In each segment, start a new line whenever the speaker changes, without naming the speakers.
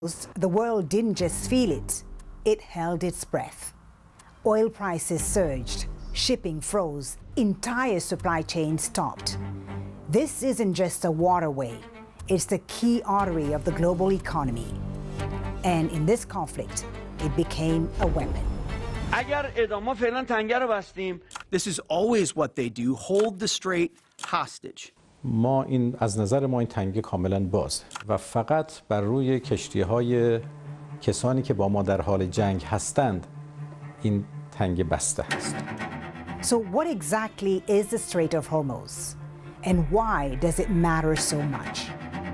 The world didn't just feel it, it held its breath. Oil prices surged, shipping froze, entire supply chains stopped. This isn't just a waterway, it's the key artery of the global economy. And in this conflict, it became a weapon.
This is always what they do, hold the strait hostage.
از نظر ما این تنگه کاملا باز و فقط بر روی کشتی‌های کسانی که با ما در حال جنگ هستند این تنگه بسته است.
So what exactly is the Strait of Hormuz and why does it matter so much?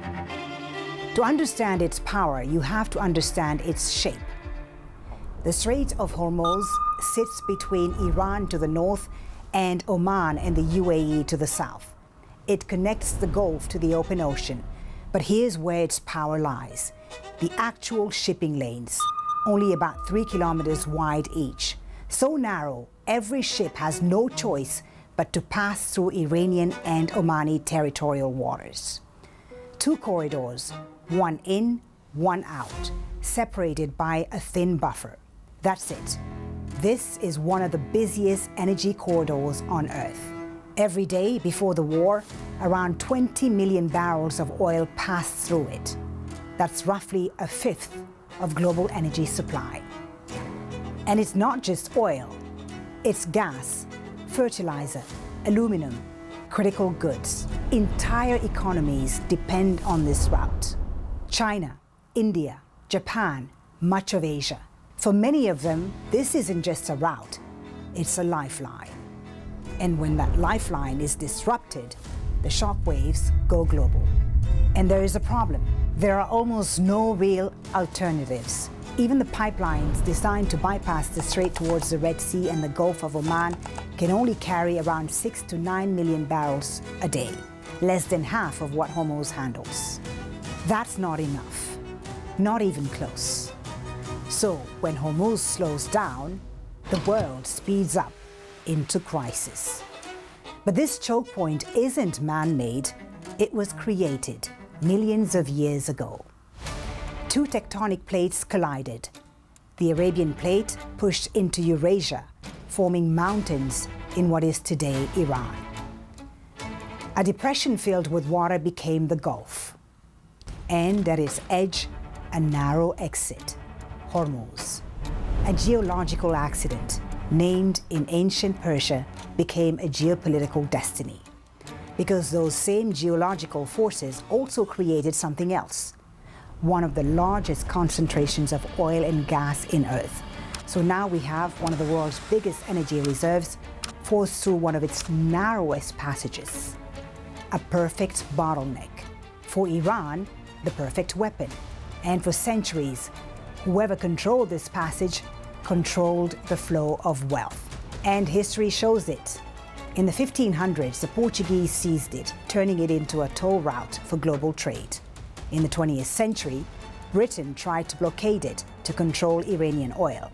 To understand its power, you have to understand its shape. The Strait of Hormuz sits between Iran to the north and Oman and the UAE to the south. It connects the Gulf to the open ocean, but here's where its power lies. The actual shipping lanes, only about 3 kilometers wide each. So narrow, every ship has no choice but to pass through Iranian and Omani territorial waters. 2 corridors, one in, one out, separated by a thin buffer. That's it. This is one of the busiest energy corridors on Earth. Every day before the war, around 20 million barrels of oil passed through it. That's roughly a fifth of global energy supply. And it's not just oil, it's gas, fertilizer, aluminum, critical goods. Entire economies depend on this route. China, India, Japan, much of Asia. For many of them, this isn't just a route, it's a lifeline. And when that lifeline is disrupted, the shockwaves go global. And there is a problem. There are almost no real alternatives. Even the pipelines designed to bypass the strait towards the Red Sea and the Gulf of Oman can only carry around 6 to 9 million barrels a day, less than half of what Hormuz handles. That's not enough, not even close. So when Hormuz slows down, the world speeds up into crisis. But this choke point isn't man-made, it was created millions of years ago. 2 tectonic plates collided. The Arabian Plate pushed into Eurasia, forming mountains in what is today Iran. A depression filled with water became the Gulf. And at its edge, a narrow exit, Hormuz. A geological accident, named in ancient Persia, became a geopolitical destiny. Because those same geological forces also created something else, one of the largest concentrations of oil and gas in Earth. So now we have one of the world's biggest energy reserves forced through one of its narrowest passages. A perfect bottleneck. For Iran, the perfect weapon. And for centuries, whoever controlled this passage controlled the flow of wealth. And history shows it. In the 1500s, the Portuguese seized it, turning it into a toll route for global trade. In the 20th century, Britain tried to blockade it to control Iranian oil.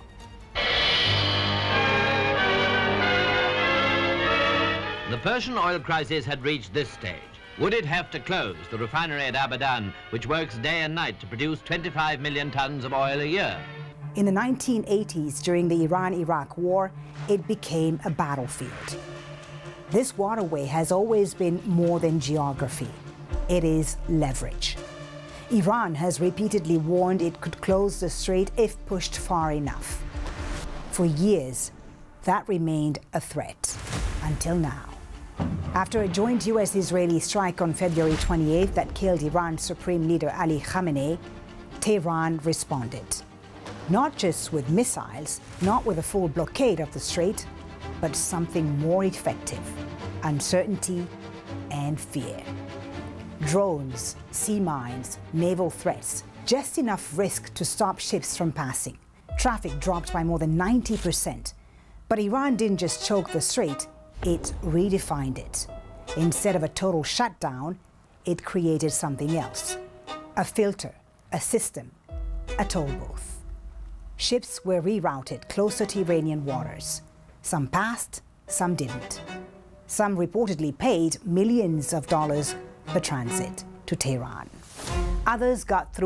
The Persian oil crisis had reached this stage. Would it have to close the refinery at Abadan, which works day and night to produce 25 million tons of oil a year?
In the 1980s, during the Iran-Iraq War, it became a battlefield. This waterway has always been more than geography. It is leverage. Iran has repeatedly warned it could close the strait if pushed far enough. For years, that remained a threat, until now. After a joint US-Israeli strike on February 28th that killed Iran's Supreme Leader Ali Khamenei, Tehran responded. Not just with missiles, not with a full blockade of the strait, but something more effective: uncertainty and fear. Drones, sea mines, naval threats, just enough risk to stop ships from passing. Traffic dropped by more than 90%. But Iran didn't just choke the strait, it redefined it. Instead of a total shutdown, it created something else: a filter, a system, a toll booth. Ships were rerouted closer to Iranian waters. Some passed, some didn't. Some reportedly paid millions of dollars per transit to Tehran. Others got through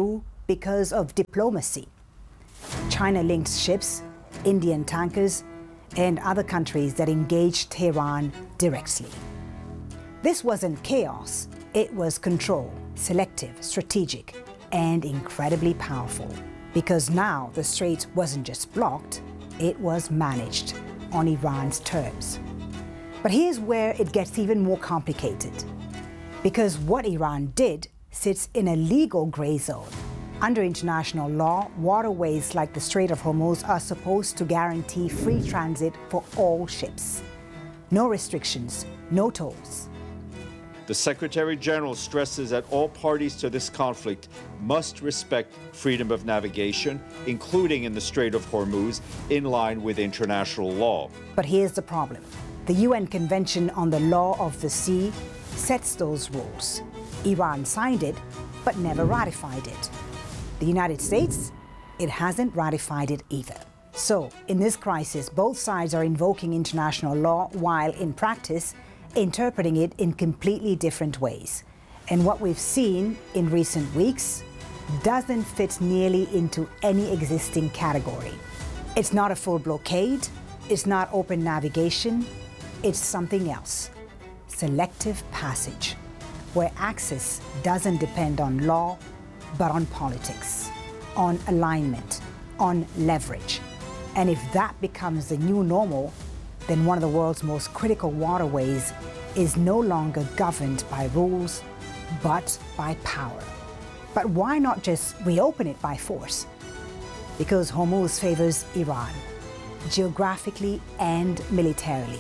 because of diplomacy. China-linked ships, Indian tankers, and other countries that engaged Tehran directly. This wasn't chaos, it was control, selective, strategic, and incredibly powerful. Because now the strait wasn't just blocked, it was managed on Iran's terms. But here's where it gets even more complicated. Because what Iran did sits in a legal gray zone. Under international law, waterways like the Strait of Hormuz are supposed to guarantee free transit for all ships. No restrictions, no tolls.
The Secretary General stresses that all parties to this conflict must respect freedom of navigation, including in the Strait of Hormuz, in line with international law.
But here's the problem. The UN Convention on the Law of the Sea sets those rules. Iran signed it, but never ratified it. The United States, it hasn't ratified it either. So, in this crisis, both sides are invoking international law while, in practice, interpreting it in completely different ways. And what we've seen in recent weeks doesn't fit nearly into any existing category. It's not a full blockade, it's not open navigation, it's something else. Selective passage, where access doesn't depend on law, but on politics, on alignment, on leverage. And if that becomes the new normal, then one of the world's most critical waterways is no longer governed by rules, but by power. But why not just reopen it by force? Because Hormuz favors Iran, geographically and militarily.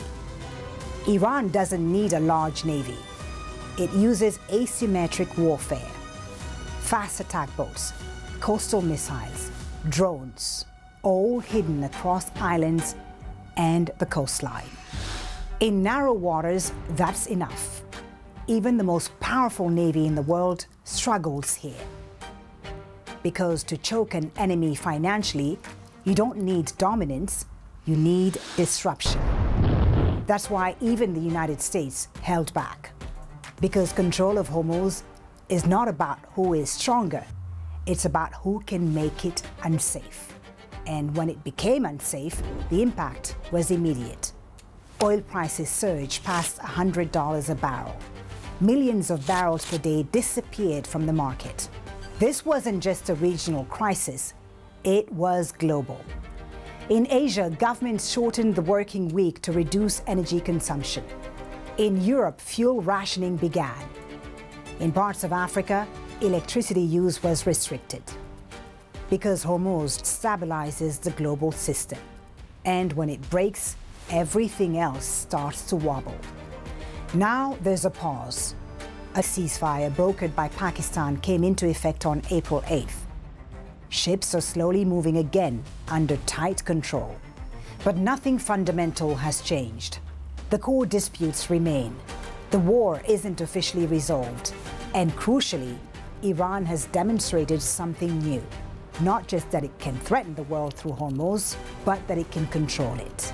Iran doesn't need a large navy. It uses asymmetric warfare, fast attack boats, coastal missiles, drones, all hidden across islands and the coastline. In narrow waters, that's enough. Even the most powerful navy in the world struggles here. Because to choke an enemy financially, you don't need dominance, you need disruption. That's why even the United States held back. Because control of Hormuz is not about who is stronger, it's about who can make it unsafe. And when it became unsafe, the impact was immediate. Oil prices surged past $100 a barrel. Millions of barrels per day disappeared from the market. This wasn't just a regional crisis, it was global. In Asia, governments shortened the working week to reduce energy consumption. In Europe, fuel rationing began. In parts of Africa, electricity use was restricted. Because Hormuz stabilizes the global system. And when it breaks, everything else starts to wobble. Now there's a pause. A ceasefire brokered by Pakistan came into effect on April 8th. Ships are slowly moving again under tight control. But nothing fundamental has changed. The core disputes remain. The war isn't officially resolved. And crucially, Iran has demonstrated something new. Not just that it can threaten the world through Hormuz, but that it can control it.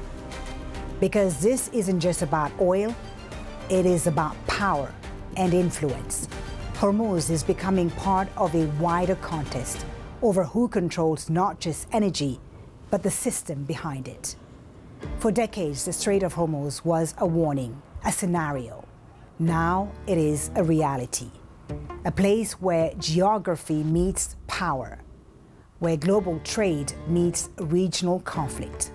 Because this isn't just about oil, it is about power and influence. Hormuz is becoming part of a wider contest over who controls not just energy, but the system behind it. For decades, the Strait of Hormuz was a warning, a scenario. Now it is a reality, a place where geography meets power, where global trade meets regional conflict,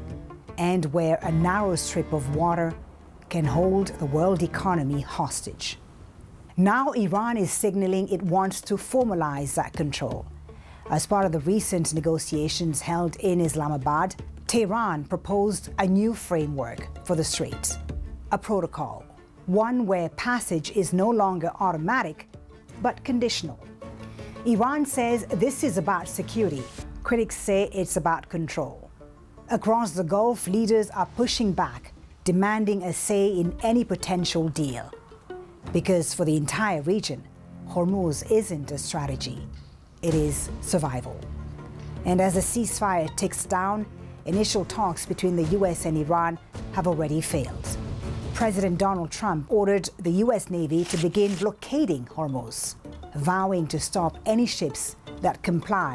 and where a narrow strip of water can hold the world economy hostage. Now Iran is signaling it wants to formalize that control. As part of the recent negotiations held in Islamabad, Tehran proposed a new framework for the strait, a protocol, one where passage is no longer automatic, but conditional. Iran says this is about security. Critics say it's about control. Across the Gulf, leaders are pushing back, demanding a say in any potential deal. Because for the entire region, Hormuz isn't a strategy, it is survival. And as the ceasefire ticks down, initial talks between the US and Iran have already failed. President Donald Trump ordered the US Navy to begin blockading Hormuz. vowing to stop any ships that comply